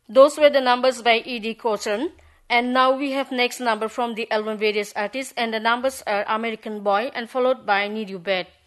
Those were the numbers by E.D. Cochran. And now we have next number from the album Various Artists, and the numbers are American Boy and followed by Need You Bad.